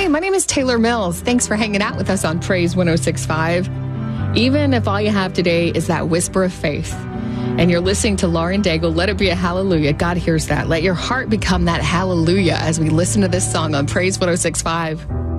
Hey, my name is Taylor Mills. Thanks for hanging out with us on Praise 106.5. Even if all you have today is that whisper of faith, and you're listening to Lauren Daigle, Let It Be a Hallelujah. God hears that. Let your heart become that hallelujah as we listen to this song on Praise 106.5.